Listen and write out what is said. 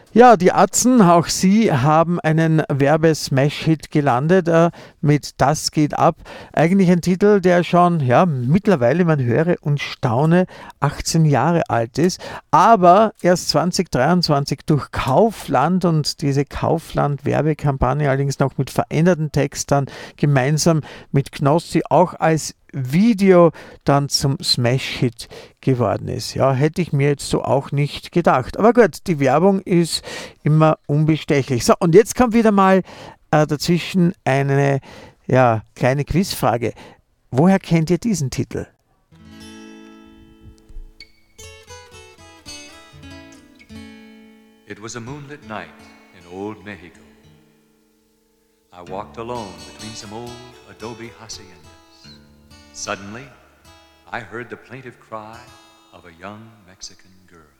Ja, die Atzen, auch sie haben einen Werbesmash-Hit gelandet mit Das geht ab. Eigentlich ein Titel, der schon, ja, mittlerweile, man höre und staune, 18 Jahre alt ist, aber erst 2023 durch Kaufland und diese Kaufland-Werbekampagne allerdings noch mit veränderten Text dann gemeinsam mit Knossi auch als Video dann zum Smash-Hit geworden ist. Ja, hätte ich mir jetzt so auch nicht gedacht. Aber gut, die Werbung ist immer unbestechlich. So, und jetzt kommt wieder mal dazwischen eine ja, kleine Quizfrage. Woher kennt ihr diesen Titel? It was a moonlit night in old Mexico. I walked alone between some old adobe haciendas. Suddenly, I heard the plaintive cry of a young Mexican girl.